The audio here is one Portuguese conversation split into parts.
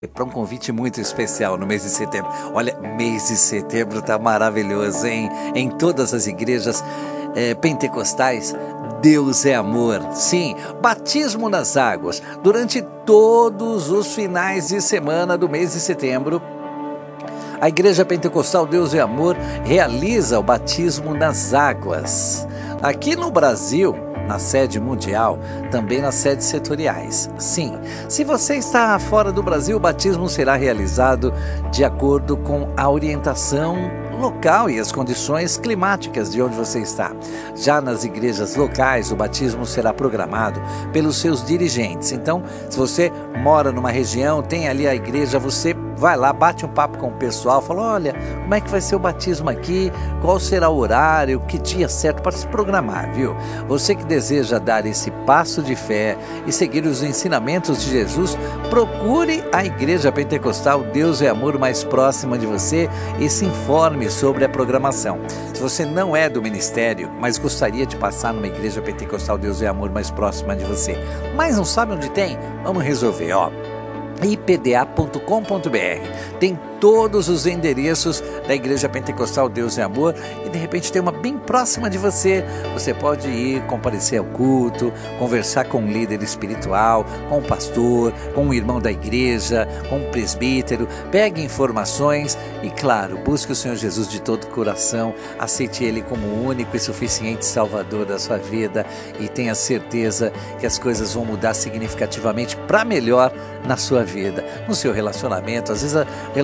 para um convite muito especial no mês de setembro. Olha, mês de setembro tá maravilhoso, hein? Em todas as igrejas pentecostais, Deus é amor. Sim, batismo nas águas. Durante todos os finais de semana do mês de setembro, a Igreja Pentecostal Deus é Amor realiza o batismo nas águas. Aqui no Brasil, na sede mundial, também nas sedes setoriais. Sim, se você está fora do Brasil, o batismo será realizado de acordo com a orientação local e as condições climáticas de onde você está. Já nas igrejas locais, o batismo será programado pelos seus dirigentes. Então, se você mora numa região, tem ali a igreja, você vai lá, bate um papo com o pessoal, fala, olha, como é que vai ser o batismo aqui, qual será o horário, que dia certo para se programar, viu? Você que deseja dar esse passo de fé e seguir os ensinamentos de Jesus, procure a Igreja Pentecostal Deus é Amor mais próxima de você e se informe sobre a programação. Se você não é do ministério, mas gostaria de passar numa Igreja Pentecostal Deus é Amor mais próxima de você, mas não sabe onde tem? Vamos resolver, ó. ipda.com.br tem todos os endereços da Igreja Pentecostal Deus é Amor e de repente tem uma bem próxima de você. Você pode ir comparecer ao culto, conversar com um líder espiritual, com um pastor, com um irmão da igreja, com um presbítero. Pegue informações e, claro, busque o Senhor Jesus de todo o coração, aceite Ele como o único e suficiente Salvador da sua vida e tenha certeza que as coisas vão mudar significativamente para melhor na sua vida, no seu relacionamento. Às vezes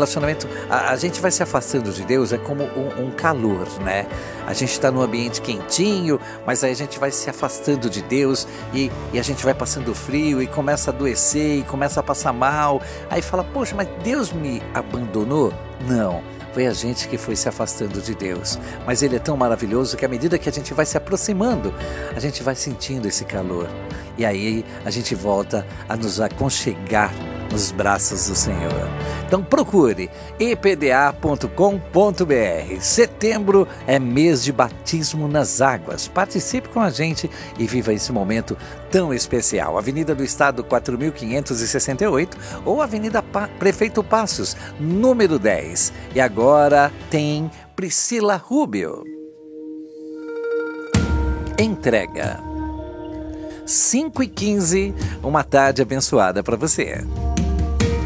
a gente vai se afastando de Deus, é como um calor, né? A gente está num ambiente quentinho, mas aí a gente vai se afastando de Deus e a gente vai passando frio e começa a adoecer e começa a passar mal. Aí fala, poxa, mas Deus me abandonou? Não. Foi a gente que foi se afastando de Deus. Mas Ele é tão maravilhoso que à medida que a gente vai se aproximando, a gente vai sentindo esse calor. E aí a gente volta a nos aconchegar nos braços do Senhor. Então procure ipda.com.br. Setembro é mês de batismo nas águas. Participe com a gente e viva esse momento tão especial. Avenida do Estado 4568 ou Avenida Prefeito Passos, número 10. E agora tem Priscila Rubio. Entrega. 5h15, uma tarde abençoada para você.